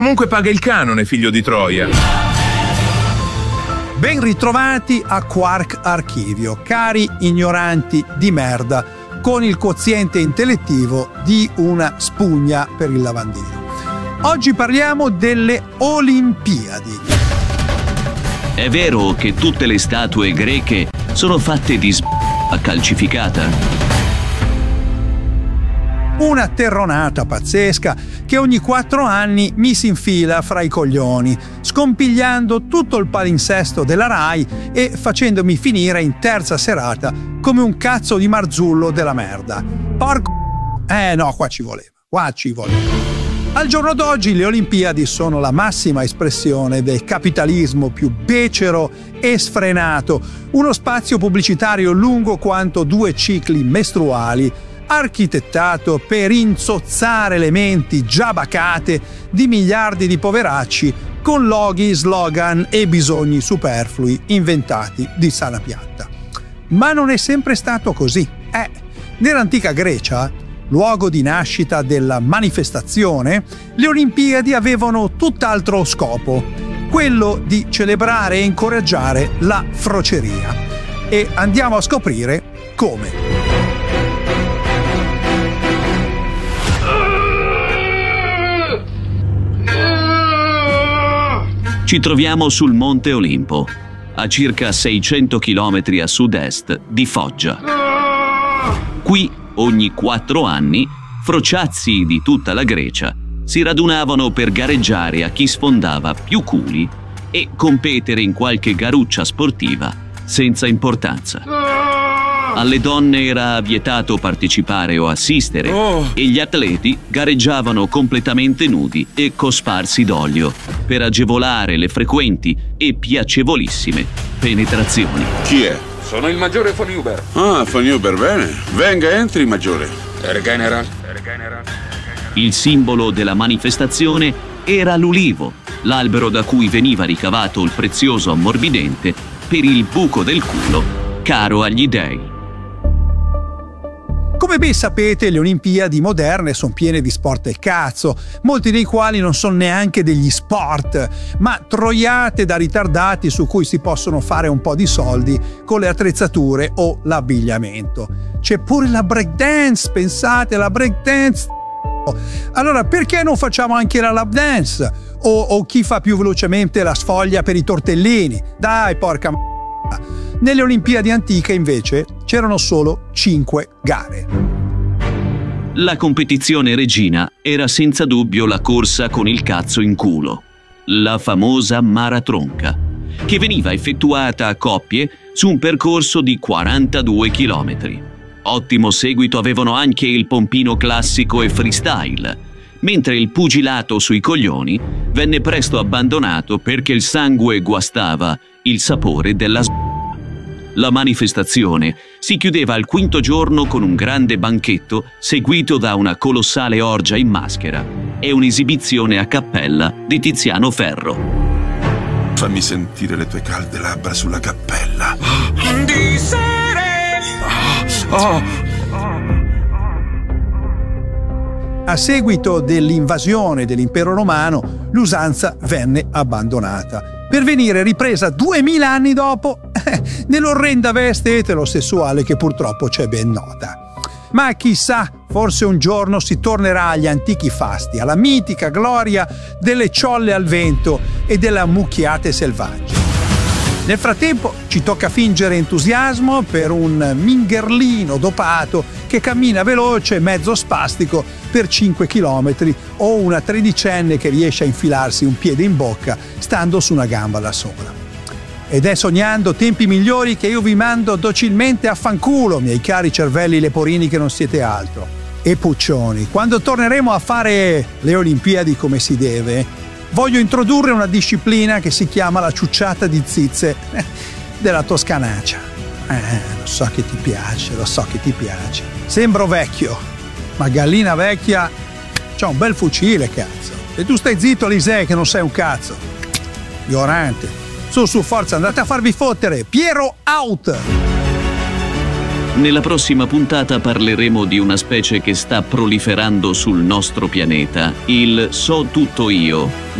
Comunque paga il canone, figlio di Troia. Ben ritrovati a Quark Archivio, cari ignoranti di merda, con il quoziente intellettivo di una spugna per il lavandino. Oggi parliamo delle Olimpiadi. È vero che tutte le statue greche sono fatte di calcificata? Una terronata pazzesca che ogni 4 anni mi si infila fra i coglioni, scompigliando tutto il palinsesto della Rai e facendomi finire in terza serata come un cazzo di marzullo della merda. Porco... no, qua ci voleva. Al giorno d'oggi le Olimpiadi sono la massima espressione del capitalismo più becero e sfrenato, uno spazio pubblicitario lungo quanto 2 cicli mestruali, architettato per insozzare le menti già bacate di miliardi di poveracci con loghi, slogan e bisogni superflui inventati di sana pianta. Ma non è sempre stato così. Nell'antica Grecia, luogo di nascita della manifestazione, le Olimpiadi avevano tutt'altro scopo, quello di celebrare e incoraggiare la froceria. E andiamo a scoprire come. Ci troviamo sul Monte Olimpo, a circa 600 km a sud-est di Foggia. Qui, ogni 4 anni, frociazzi di tutta la Grecia si radunavano per gareggiare a chi sfondava più culi e competere in qualche garuccia sportiva senza importanza. Alle donne era vietato partecipare o assistere e gli atleti gareggiavano completamente nudi e cosparsi d'olio per agevolare le frequenti e piacevolissime penetrazioni. Chi è? Sono il maggiore von Huber. Ah, von Huber, bene. Venga, entri, maggiore. Herr General. Il simbolo della manifestazione era l'ulivo, l'albero da cui veniva ricavato il prezioso ammorbidente per il buco del culo, caro agli dei. Come ben sapete, le Olimpiadi moderne sono piene di sport del cazzo, molti dei quali non sono neanche degli sport, ma troiate da ritardati su cui si possono fare un po' di soldi con le attrezzature o l'abbigliamento. C'è pure la breakdance, pensate, la breakdance. Allora, perché non facciamo anche la lap dance? O chi fa più velocemente la sfoglia per i tortellini? Dai, porca m***a. Nelle Olimpiadi antiche, invece, c'erano solo 5 gare. La competizione regina era senza dubbio la corsa con il cazzo in culo, la famosa maratronca, che veniva effettuata a coppie su un percorso di 42 chilometri. Ottimo seguito avevano anche il pompino classico e freestyle, mentre il pugilato sui coglioni venne presto abbandonato perché il sangue guastava il sapore della La manifestazione si chiudeva al 5° giorno con un grande banchetto seguito da una colossale orgia in maschera e un'esibizione a cappella di Tiziano Ferro. Fammi sentire le tue calde labbra sulla cappella. Di sere. A seguito dell'invasione dell'impero romano, l'usanza venne abbandonata, per venire ripresa 2000 anni dopo nell'orrenda veste eterosessuale che purtroppo c'è ben nota. Ma chissà, forse un giorno si tornerà agli antichi fasti, alla mitica gloria delle ciolle al vento e delle ammucchiate selvagge. Nel frattempo ci tocca fingere entusiasmo per un mingherlino dopato che cammina veloce, mezzo spastico, per 5 chilometri o una 13enne che riesce a infilarsi un piede in bocca stando su una gamba da sola. Ed è sognando tempi migliori che io vi mando docilmente a fanculo, miei cari cervelli leporini che non siete altro. E puccioni, quando torneremo a fare le Olimpiadi come si deve, voglio introdurre una disciplina che si chiama la ciucciata di zizze della toscanaccia. Lo so che ti piace. Sembro vecchio, ma gallina vecchia c'ha un bel fucile, cazzo. E tu stai zitto, Lisei, che non sei un cazzo. Ignorante. Su, forza, andate a farvi fottere. Piero out! Nella prossima puntata parleremo di una specie che sta proliferando sul nostro pianeta, il So tutto io,